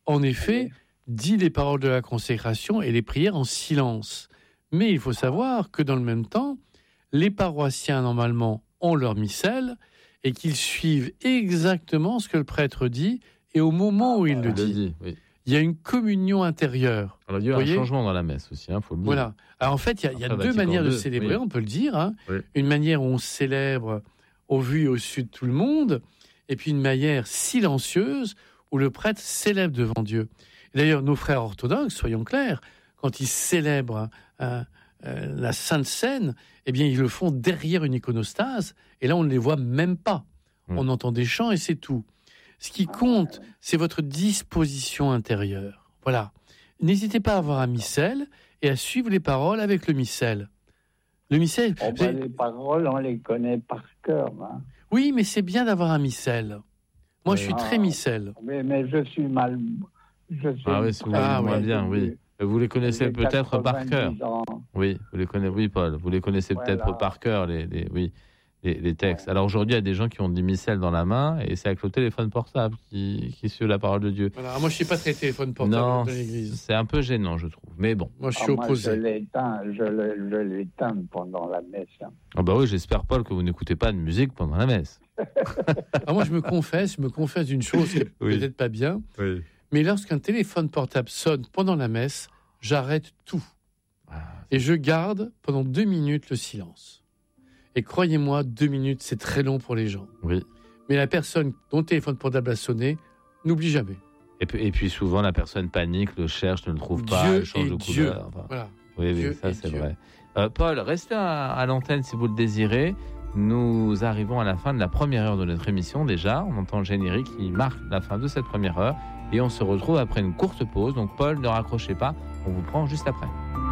en effet, dit les paroles de la consécration et les prières en silence. Mais il faut savoir que dans le même temps, les paroissiens, normalement, ont leur missel et qu'ils suivent exactement ce que le prêtre dit et au moment où il le dit. Oui. Il y a une communion intérieure. Alors, il y a eu un changement dans la messe aussi, faut le dire. Voilà. Alors en fait, il y a deux manières de célébrer, on peut le dire. Oui. Une manière où on célèbre au vu et au su de tout le monde, et puis une manière silencieuse où le prêtre célèbre devant Dieu. Et d'ailleurs, nos frères orthodoxes, soyons clairs, quand ils célèbrent la Sainte Seine, eh bien, ils le font derrière une iconostase, et là, on ne les voit même pas. On entend des chants et c'est tout. Ce qui compte, c'est votre disposition intérieure. Voilà. N'hésitez pas à avoir un missel et à suivre les paroles avec le missel. Le missel... les paroles, on les connaît par cœur. Hein. Oui, mais c'est bien d'avoir un missel. Moi, je suis très missel. Mais je suis mal... moins bien, oui. Vous les connaissez peut-être par cœur. Oui, Paul. Vous les connaissez peut-être par cœur, les textes. Alors aujourd'hui, il y a des gens qui ont des missels dans la main et c'est avec le téléphone portable qui suit la parole de Dieu. Voilà. Moi, je ne suis pas très téléphone portable de l'église. C'est un peu gênant, je trouve. Mais bon. Moi, je suis opposé. Je l'éteins pendant la messe. Ah bah oui, j'espère, Paul, que vous n'écoutez pas de musique pendant la messe. Alors moi, je me confesse d'une chose qui n'est peut-être pas bien. Oui. Mais lorsqu'un téléphone portable sonne pendant la messe, j'arrête tout. Et je garde pendant 2 minutes le silence. Et croyez-moi, 2 minutes, c'est très long pour les gens. Oui. Mais la personne dont le téléphone portable a sonné, n'oublie jamais. Et puis souvent, la personne panique, le cherche, ne le trouve pas, elle change de couleur. Voilà. Oui, ça c'est vrai. Paul, restez à l'antenne si vous le désirez. Nous arrivons à la fin de la première heure de notre émission déjà. On entend le générique qui marque la fin de cette première heure. Et on se retrouve après une courte pause. Donc Paul, ne raccrochez pas, on vous prend juste après.